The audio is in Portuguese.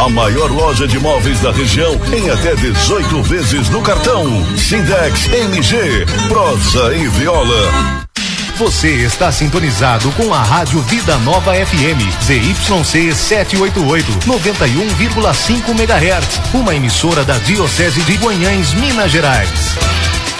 A maior loja de móveis da região em até 18 vezes no cartão. Sindex, MG, Prosa e Viola. Você está sintonizado com a Rádio Vida Nova FM, ZYC 788, 91,5 MHz, uma emissora da Diocese de Guanhães, Minas Gerais.